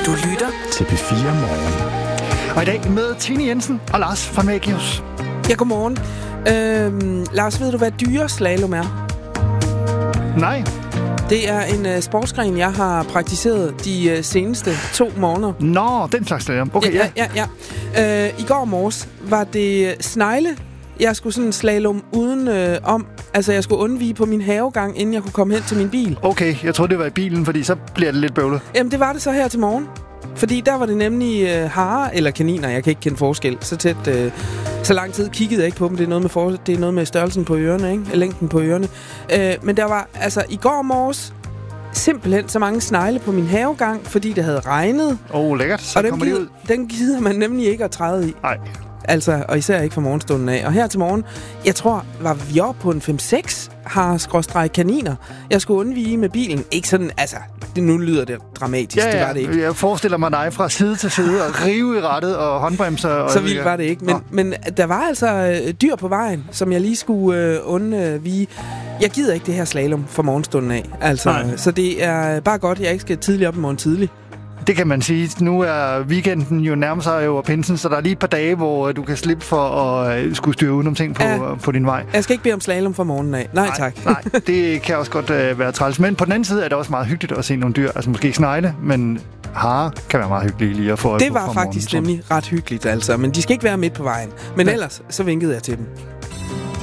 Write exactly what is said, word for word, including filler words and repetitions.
Du lytter til P fire Morgen. Og i dag med Tine Jensen og Lars fra Magius. Ja, godmorgen. Øhm, Lars, ved du, hvad dyreslalom er? Nej. Det er en uh, sportsgren, jeg har praktiseret de uh, seneste to måneder. Nå, den slags slalom. Okay, ja. ja, ja, ja. Øh, I går morges var det snegle. Jeg skulle sådan slalom uden øh, om. Altså, jeg skulle undvige på min havegang, inden jeg kunne komme hen til min bil. Okay, jeg troede, det var i bilen, fordi så bliver det lidt bøvlet. Jamen, det var det så her til morgen. Fordi der var det nemlig øh, harer eller kaniner. Jeg kan ikke kende forskel. Så tæt, øh, så lang tid kiggede jeg ikke på dem. Det er noget med, for, det er noget med størrelsen på ørerne, ikke? Længden på ørerne. Øh, men der var, altså, i går morges simpelthen så mange snegle på min havegang, fordi det havde regnet. Åh, oh, lækkert. Så og den kommer gider, de ud. den gider man nemlig ikke at træde i. Nej. Altså, og især ikke fra morgenstunden af. Og her til morgen, jeg tror, var vi oppe på en fem seks har-kaniner. Jeg skulle undvige med bilen. Ikke sådan, altså, det, nu lyder det dramatisk, ja, ja. Det var det ikke. Jeg forestiller mig dig fra side til side og rive i rattet og håndbremser. Og så vildt var det ikke. Men, men der var altså øh, dyr på vejen, som jeg lige skulle øh, undvige. Jeg gider ikke det her slalom fra morgenstunden af. Altså, så det er bare godt, at jeg ikke skal tidligt op i morgen tidlig. Det kan man sige. Nu er weekenden jo nærmere sig over pinsen, så der er lige et par dage, hvor du kan slippe for at skulle styre udenom ting på, ja. på din vej. Jeg skal ikke bede om slalom fra morgenen af. Nej, nej tak. Nej, det kan også godt uh, være træls. Men på den anden side er det også meget hyggeligt at se nogle dyr. Altså måske ikke snegle, men harer kan være meget hyggelige lige at få. Det var faktisk nemlig ret hyggeligt, altså. Men de skal ikke være midt på vejen. Men ja. ellers, så vinkede jeg til dem.